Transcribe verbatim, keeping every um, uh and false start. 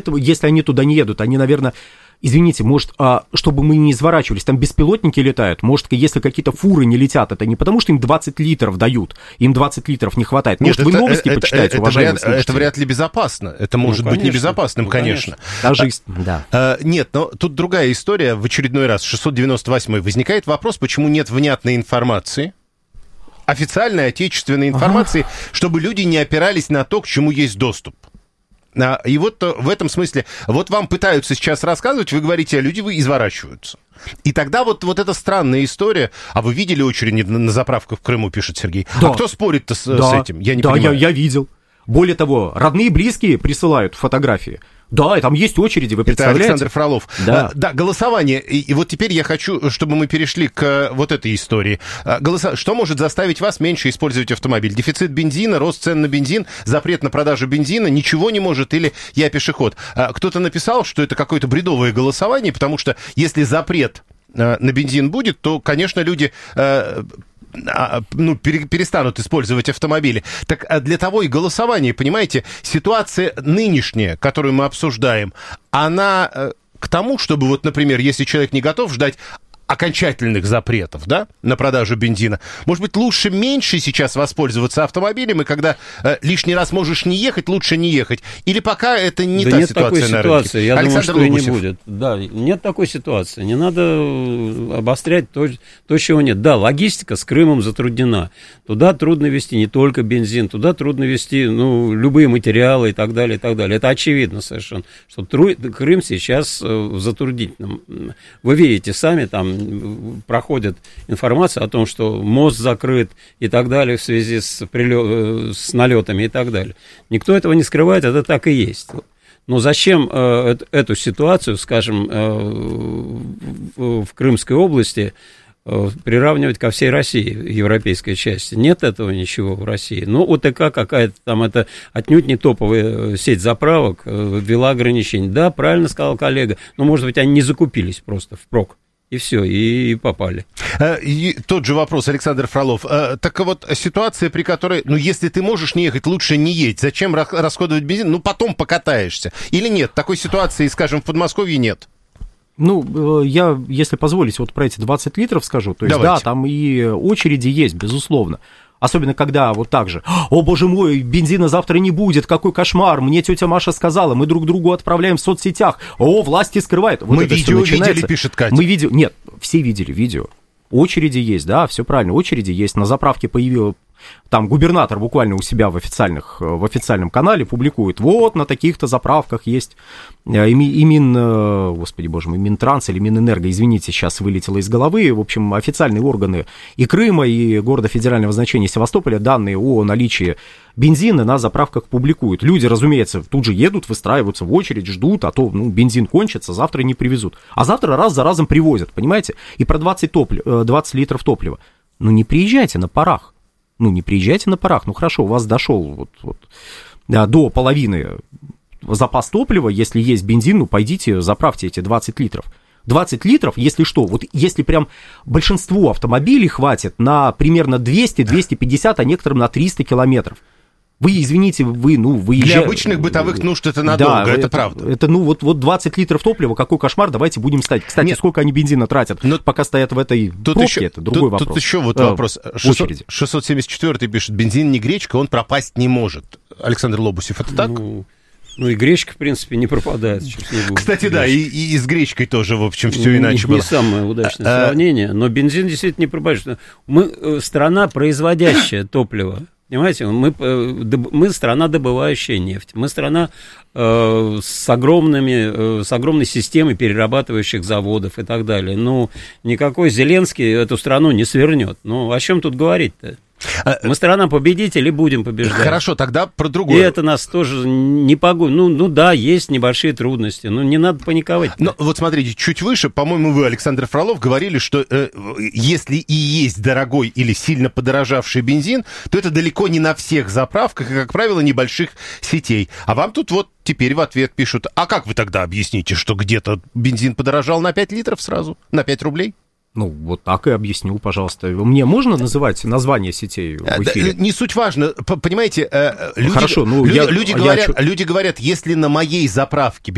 этого, если они туда не едут, они, наверное... Извините, может, а, чтобы мы не изворачивались, там беспилотники летают, может, если какие-то фуры не летят, это не потому, что им двадцать литров дают, им двадцать литров не хватает. Может, Нет, вы это, новости это, почитаете, это, уважаемые это, слушатели? это вряд ли безопасно, это может ну, быть небезопасным, ну, конечно. конечно. Даже, а, да. а, нет, но тут другая история, в очередной раз, шестьсот девяносто восьмой, возникает вопрос, почему нет внятной информации, официальной отечественной информации, ага. чтобы люди не опирались на то, к чему есть доступ. И вот в этом смысле, вот вам пытаются сейчас рассказывать, вы говорите, а люди вы изворачиваются. И тогда вот, вот эта странная история, а вы видели очереди на заправках в Крыму, пишет Сергей. Да. А кто спорит-то с, да. с этим? Я не да, понимаю. Я, я видел. Более того, родные и близкие присылают фотографии. Да, и там есть очереди, вы представляете? Это Александр Фролов. Да, а, да голосование. И, и вот теперь я хочу, чтобы мы перешли к вот этой истории. А, голоса... Что может заставить вас меньше использовать автомобиль? Дефицит бензина, рост цен на бензин, запрет на продажу бензина, ничего не может или я пешеход? А, кто-то написал, что это какое-то бредовое голосование, потому что если запрет а, на бензин будет, то, конечно, люди... А, ну, перестанут использовать автомобили. Так для того и голосование, понимаете, ситуация нынешняя, которую мы обсуждаем, она к тому, чтобы вот, например, если человек не готов ждать окончательных запретов, да, на продажу бензина. Может быть, лучше меньше сейчас воспользоваться автомобилем, и когда э, лишний раз можешь не ехать, лучше не ехать. Или пока это не да та нет ситуация такой на ситуации. рынке? Я Александр думаю, что Лобусев. И не будет. Да, нет такой ситуации. Не надо обострять то, то, чего нет. Да, логистика с Крымом затруднена. Туда трудно везти не только бензин, туда трудно везти, ну, любые материалы и так далее, и так далее. Это очевидно совершенно, что тру... Крым сейчас в затруднительном. Вы видите сами, там проходит информация о том, что мост закрыт и так далее в связи с, прилё... с налетами и так далее. Никто этого не скрывает, это так и есть. Но зачем э, эту ситуацию, скажем, э, в, в Крымской области э, приравнивать ко всей России, европейской части? Нет этого ничего в России. Но ОТК какая-то там, это отнюдь не топовая сеть заправок, э, ввела ограничения. Да, правильно сказал коллега, но, может быть, они не закупились просто впрок. И все, и попали. И тот же вопрос, Александр Фролов. Так вот, ситуация, при которой, ну, если ты можешь не ехать, лучше не едь. Зачем расходовать бензин? Ну, потом покатаешься. Или нет? Такой ситуации, скажем, в Подмосковье нет. Ну, я, если позволите, вот про эти двадцать литров скажу. То есть, Давайте. Да, там и очереди есть, безусловно. Особенно, когда вот так же, о, боже мой, бензина завтра не будет, какой кошмар, мне тетя Маша сказала, мы друг другу отправляем в соцсетях, о, власти скрывают. Вот мы видео видели, пишет Катя. Мы видео, нет, все видели видео. Очереди есть, да, все правильно, очереди есть. На заправке появилось, там губернатор буквально у себя в, официальных, в официальном канале публикует, вот на таких-то заправках есть и, и Мин, господи боже мой, Минтранс или Минэнерго, извините, сейчас вылетело из головы, в общем, официальные органы и Крыма, и города федерального значения Севастополя данные о наличии бензина на заправках публикуют. Люди, разумеется, тут же едут, выстраиваются в очередь, ждут, а то ну, бензин кончится, завтра не привезут. А завтра раз за разом привозят, понимаете? И про двадцать, топлив, двадцать литров топлива. Ну не приезжайте на парах. Ну, не приезжайте на парах. Ну, хорошо, у вас дошел вот, вот, да, до половины запас топлива. Если есть бензин, ну, пойдите, заправьте эти двадцать литров. двадцать литров, если что, вот если прям большинству автомобилей хватит на примерно двести - двести пятьдесят, а некоторым на триста километров. Вы, извините, вы, ну, выезжаете... Для обычных бытовых нужд это надолго, да, это, это правда. Это, ну, вот, вот двадцать литров топлива, какой кошмар, давайте будем ставить. Кстати, Нет. сколько они бензина тратят, но пока стоят в этой тут пробке, еще, это другой тут, вопрос. Тут еще вот а, вопрос. шестьсот семьдесят четвёртый пишет, бензин не гречка, он пропасть не может. Александр Лобусев, это так? Ну... Ну и гречка, в принципе, не пропадает. Кстати, да, и, и с гречкой тоже, в общем, все иначе не, было. Не самое удачное а, сравнение, но бензин действительно не пропадает. Мы страна, производящая топливо. Понимаете, мы, мы страна, добывающая нефть. Мы страна э, с, огромными, э, с огромной системой перерабатывающих заводов и так далее. Ну, никакой Зеленский эту страну не свернет. Ну, о чем тут говорить-то? Мы страна-победитель и будем побеждать. Хорошо, тогда про другое. И это нас тоже не погонит. Ну, ну да, есть небольшие трудности, но не надо паниковать. Но вот смотрите, чуть выше, по-моему, вы, Александр Фролов, говорили, что э, если и есть дорогой или сильно подорожавший бензин, то это далеко не на всех заправках и, как правило, небольших сетей. А вам тут вот теперь в ответ пишут, а как вы тогда объясните, что где-то бензин подорожал на пять литров сразу, на пять рублей? Ну, вот так и объясню, пожалуйста. Мне можно называть название сетей в эфире? Да, не суть важно. Понимаете, люди, Хорошо, ну, люди, я, люди, я говорят, я... люди говорят, если на моей заправке